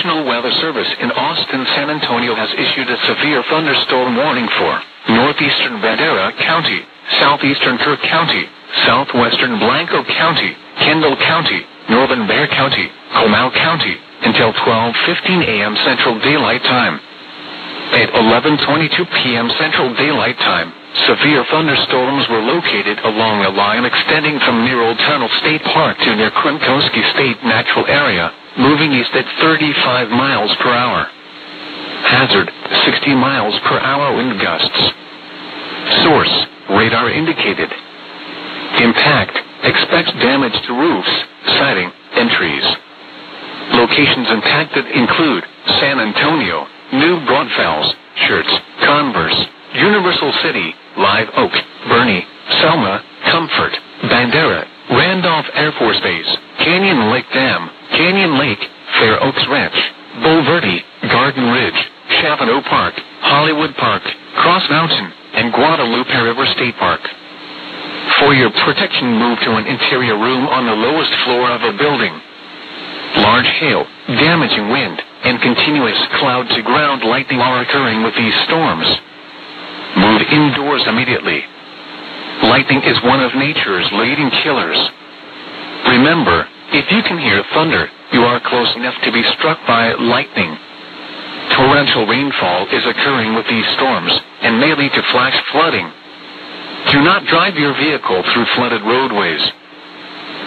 National Weather Service in Austin, San Antonio has issued a severe thunderstorm warning for northeastern Bandera County, southeastern Kirk County, southwestern Blanco County, Kendall County, northern Bexar County, Comal County, until 12:15 a.m. Central Daylight Time. At 11:22 p.m. Central Daylight Time, severe thunderstorms were located along a line extending from near Old Tunnel State Park to near Krimkoski State Natural Area, moving east at 35 miles per hour. Hazard, 60 miles per hour wind gusts. Source, radar indicated. Impact, expects damage to roofs, siding, and trees. Locations impacted include San Antonio, New Braunfels, Schertz, Converse, Universal City, Live Oak, Bernie, Selma, Comfort, Bandera, Randolph Air Force Base, Canyon Lake Dam, Canyon Lake, Fair Oaks Ranch, Bulverde, Garden Ridge, Chavano Park, Hollywood Park, Cross Mountain, and Guadalupe River State Park. For your protection, move to an interior room on the lowest floor of a building. Large hail, damaging wind, and continuous cloud-to-ground lightning are occurring with these storms. Move indoors immediately. Lightning is one of nature's leading killers. Remember, if you can hear thunder, you are close enough to be struck by lightning. Torrential rainfall is occurring with these storms and may lead to flash flooding. Do not drive your vehicle through flooded roadways.